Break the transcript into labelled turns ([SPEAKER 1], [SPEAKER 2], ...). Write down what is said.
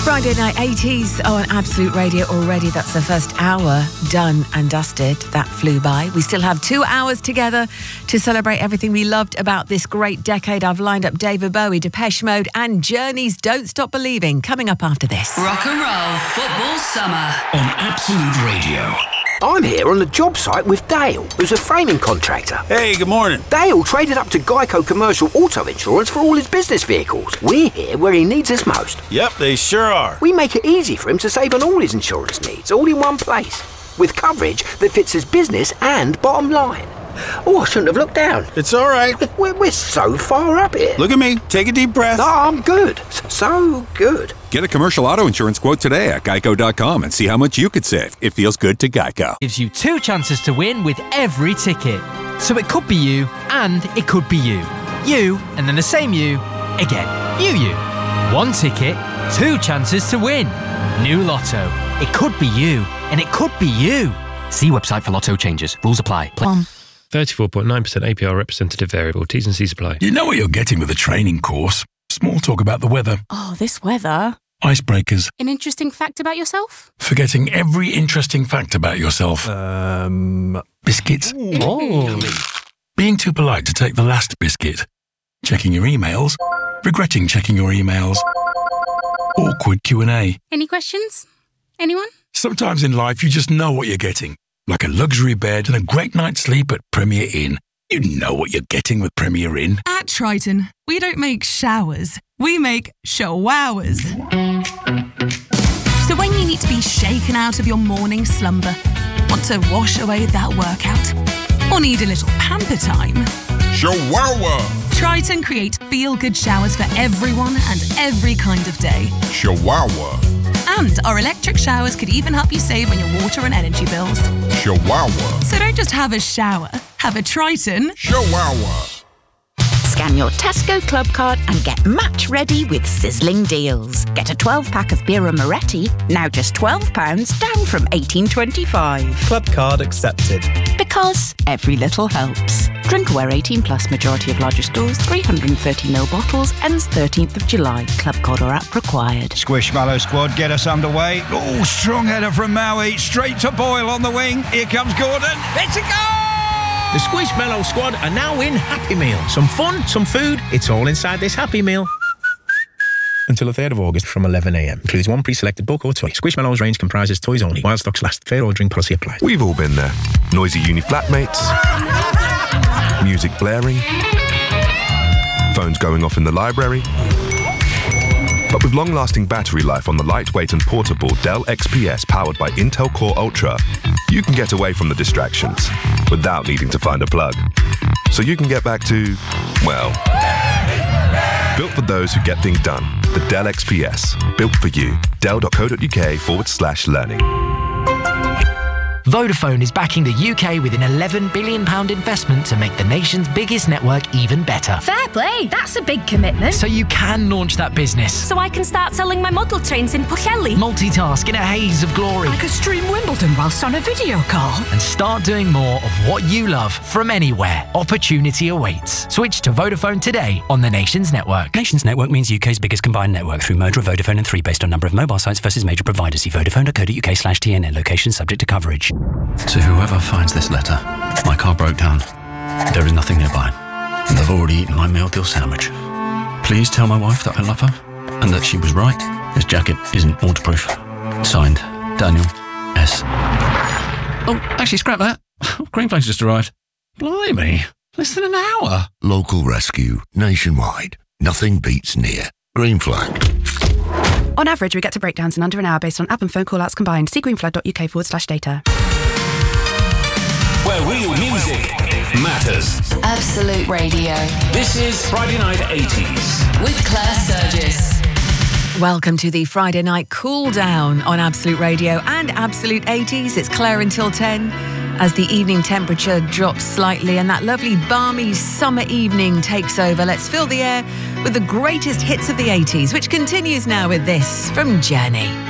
[SPEAKER 1] Friday night 80s on Absolute Radio already. That's the first hour done and dusted. That flew by. We still have 2 hours together to celebrate everything we loved about this great decade. I've lined up David Bowie, Depeche Mode and Journey's Don't Stop Believing coming up after this.
[SPEAKER 2] Rock and roll football summer on Absolute Radio.
[SPEAKER 3] I'm here on the job site with Dale, who's a framing contractor.
[SPEAKER 4] Hey, good morning.
[SPEAKER 3] Dale traded up to Geico Commercial Auto Insurance for all his business vehicles. We're here where he needs us most.
[SPEAKER 4] Yep, they sure are.
[SPEAKER 3] We make it easy for him to save on all his insurance needs, all in one place, with coverage that fits his business and bottom line. Oh, I shouldn't have looked down.
[SPEAKER 4] It's all right.
[SPEAKER 3] We're so far up here.
[SPEAKER 4] Look at me. Take a deep breath.
[SPEAKER 3] No, I'm good. So good.
[SPEAKER 5] Get a commercial auto insurance quote today at geico.com and see how much you could save. It feels good to Geico.
[SPEAKER 6] Gives you 2 chances to win with every ticket. So it could be you and it could be you. You and then the same you again. You. 1 ticket, 2 chances to win. New Lotto. It could be you and it could be you. See website for Lotto changes. Rules apply.
[SPEAKER 7] 34.9% APR representative variable. T's and C's apply.
[SPEAKER 8] You know what you're getting with a training course. Small talk about the weather.
[SPEAKER 9] Oh, this weather.
[SPEAKER 8] Icebreakers.
[SPEAKER 9] An interesting fact about yourself?
[SPEAKER 8] Forgetting every interesting fact about yourself. Biscuits.
[SPEAKER 7] Oh.
[SPEAKER 8] Being too polite to take the last biscuit. Checking your emails. Regretting checking your emails. Awkward Q&A.
[SPEAKER 9] Any questions? Anyone?
[SPEAKER 8] Sometimes in life you just know what you're getting. Like a luxury bed and a great night's sleep at Premier Inn. You know what you're getting with Premier Inn.
[SPEAKER 10] At Triton, we don't make showers. We make showers. So when you need to be shaken out of your morning slumber, want to wash away that workout, or need a little pamper time,
[SPEAKER 11] Shower!
[SPEAKER 10] Triton create feel-good showers for everyone and every kind of day.
[SPEAKER 11] Shower!
[SPEAKER 10] And our electric showers could even help you save on your water and energy bills.
[SPEAKER 11] Shower!
[SPEAKER 10] So don't just have a shower, have a Triton.
[SPEAKER 11] Shower!
[SPEAKER 12] Scan your Tesco Club card and get match ready with sizzling deals. Get a 12-pack of Birra Moretti, now just £12, down from $18.25.
[SPEAKER 13] Club card accepted.
[SPEAKER 12] Because every little helps. Drinkware 18 plus, majority of larger stores, 330ml bottles, ends 13th of July. Club card or app required.
[SPEAKER 14] Squishmallow squad, get us underway. Oh, strong header from Maui, straight to Boyle on the wing. Here comes Gordon. It's a goal!
[SPEAKER 15] The Squishmallow squad are now in Happy Meal. Some fun, some food, it's all inside this Happy Meal. Until the 3rd of August from 11am. Includes 1 pre-selected book or toy. Squishmallow's range comprises toys only. While stocks last. Fair ordering policy applies.
[SPEAKER 16] We've all been there. Noisy uni flatmates. Music blaring. Phones going off in the library. But with long-lasting battery life on the lightweight and portable Dell XPS powered by Intel Core Ultra, you can get away from the distractions without needing to find a plug. So you can get back to, well, built for those who get things done. The Dell XPS. Built for you. Dell.co.uk/learning.
[SPEAKER 6] Vodafone is backing the UK with an £11 billion investment to make the nation's biggest network even better.
[SPEAKER 17] Fair play, that's a big commitment.
[SPEAKER 6] So you can launch that business.
[SPEAKER 17] So I can start selling my model trains in Pwllheli.
[SPEAKER 6] Multitask in a haze of glory.
[SPEAKER 17] I could stream Wimbledon whilst on a video call.
[SPEAKER 6] And start doing more of what you love from anywhere. Opportunity awaits. Switch to Vodafone today on the Nations Network.
[SPEAKER 18] Nations Network means UK's biggest combined network through merger of Vodafone and 3 based on number of mobile sites versus major providers. See vodafone.co.uk/TNN. Location subject to coverage.
[SPEAKER 19] To whoever finds this letter, my car broke down. There is nothing nearby, and I've already eaten my meal deal sandwich. Please tell my wife that I love her, and that she was right. This jacket isn't waterproof. Signed, Daniel S. Oh, actually, scrap that. Green Flag's just arrived. Blimey, less than an hour.
[SPEAKER 11] Local rescue, nationwide. Nothing beats near. Green Flag.
[SPEAKER 20] On average, we get to breakdowns in under an hour based on app and phone call-outs combined. See greenflag.uk/data.
[SPEAKER 2] Where real music matters.
[SPEAKER 6] Absolute Radio.
[SPEAKER 2] This is Friday Night 80s.
[SPEAKER 6] With Claire Sturgis.
[SPEAKER 1] Welcome to the Friday night cool down on Absolute Radio and Absolute 80s. It's Claire until 10 as the evening temperature drops slightly and that lovely balmy summer evening takes over. Let's fill the air with the greatest hits of the 80s, which continues now with this from Journey.